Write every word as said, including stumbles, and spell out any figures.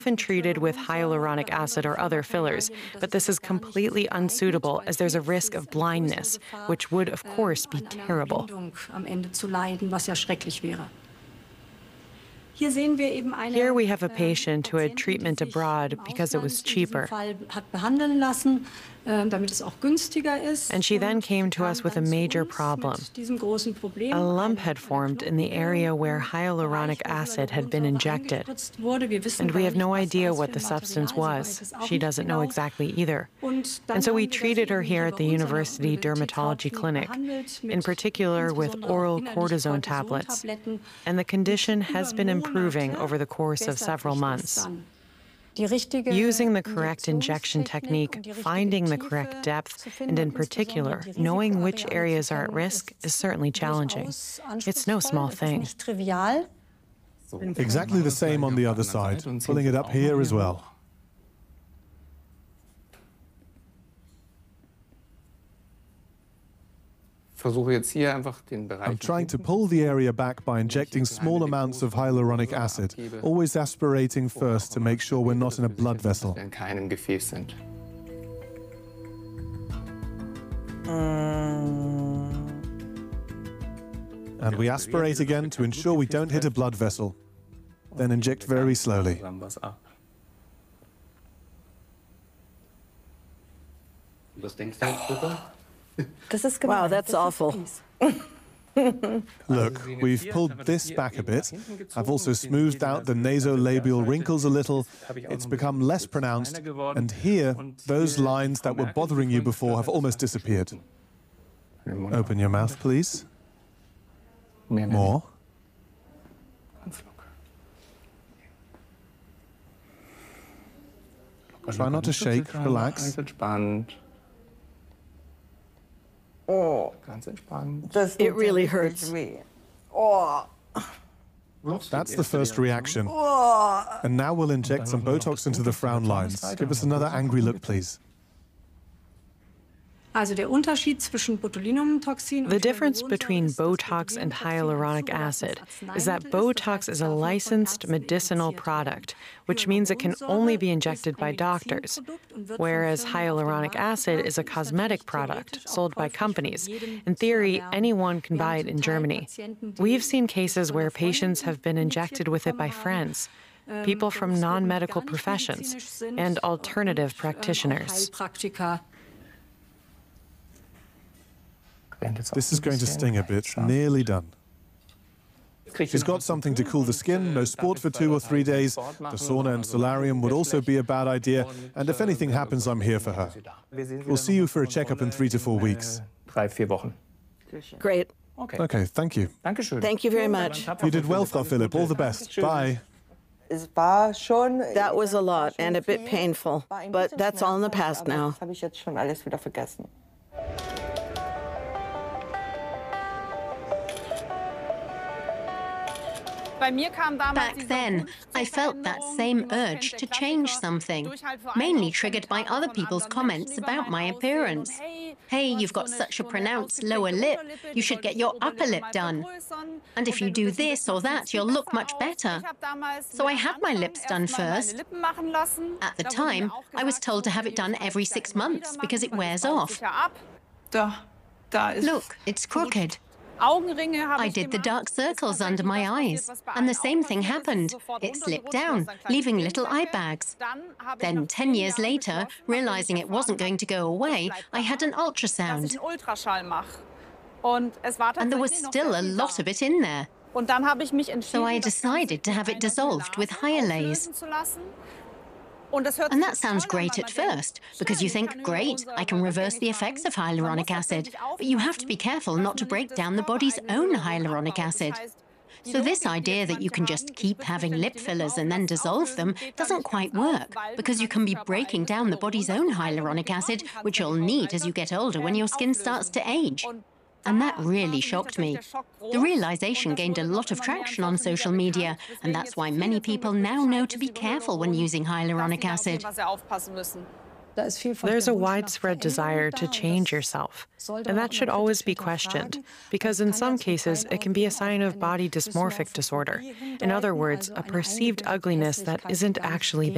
often treated with hyaluronic acid or other fillers, but this is completely unsuitable as there's a risk of blindness, which would, of course, be terrible. Here we have a patient who had treatment abroad because it was cheaper. And she then came to us with a major problem. A lump had formed in the area where hyaluronic acid had been injected. And we have no idea what the substance was. She doesn't know exactly either. And so we treated her here at the University Dermatology Clinic, in particular with oral cortisone tablets. And the condition has been improving over the course of several months. Using the correct injection technique, finding the correct depth, and in particular, knowing which areas are at risk is certainly challenging. It's no small thing. Exactly the same on the other side, pulling it up here as well. I'm trying to pull the area back by injecting small amounts of hyaluronic acid, always aspirating first to make sure we're not in a blood vessel. And we aspirate again to ensure we don't hit a blood vessel. Then inject very slowly. Wow, that's awful. Look, we've pulled this back a bit. I've also smoothed out the nasolabial wrinkles a little. It's become less pronounced. And here, those lines that were bothering you before have almost disappeared. Open your mouth, please. More. Try not to shake, relax. Oh, it really hurts. Oh. That's the first reaction. And now we'll inject some Botox into the frown lines. Give us another angry look, please. The difference between Botox and hyaluronic acid is that Botox is a licensed medicinal product, which means it can only be injected by doctors, whereas hyaluronic acid is a cosmetic product sold by companies. In theory, anyone can buy it in Germany. We've seen cases where patients have been injected with it by friends, people from non-medical professions, and alternative practitioners. This is going to sting a bit. Nearly done. She's got something to cool the skin, no sport for two or three days. The sauna and solarium would also be a bad idea. And if anything happens, I'm here for her. We'll see you for a checkup in three to four weeks. Great. Okay, thank you. Thank you very much. You did well, Frau Philipp. All the best. Bye. That was a lot and a bit painful, but that's all in the past now. Back then, I felt that same urge to change something, mainly triggered by other people's comments about my appearance. Hey, you've got such a pronounced lower lip, you should get your upper lip done. And if you do this or that, you'll look much better. So I had my lips done first. At the time, I was told to have it done every six months because it wears off. Look, it's crooked. I did the dark circles under my eyes, and the same thing happened. It slipped down, leaving little eye bags. Then, ten years later, realizing it wasn't going to go away, I had an ultrasound. And there was still a lot of it in there. So I decided to have it dissolved with Hyalase. And that sounds great at first, because you think, great, I can reverse the effects of hyaluronic acid. But you have to be careful not to break down the body's own hyaluronic acid. So this idea that you can just keep having lip fillers and then dissolve them doesn't quite work, because you can be breaking down the body's own hyaluronic acid, which you'll need as you get older when your skin starts to age. And that really shocked me. The realization gained a lot of traction on social media, and that's why many people now know to be careful when using hyaluronic acid. There's a widespread desire to change yourself, and that should always be questioned, because in some cases it can be a sign of body dysmorphic disorder. In other words, a perceived ugliness that isn't actually there.